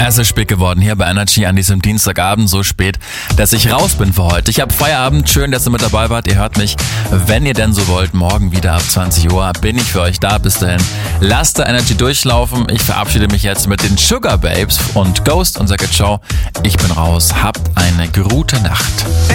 Es ist spät geworden hier bei Energy an diesem Dienstagabend, so spät, dass ich raus bin für heute. Ich habe Feierabend, schön, dass ihr mit dabei wart. Ihr hört mich, wenn ihr denn so wollt, morgen wieder ab 20 Uhr bin ich für euch da. Bis dahin, lasst der Energy durchlaufen. Ich verabschiede mich jetzt mit den Sugar Babes und Ghost und sage ciao. Ich bin raus, habt eine gute Nacht.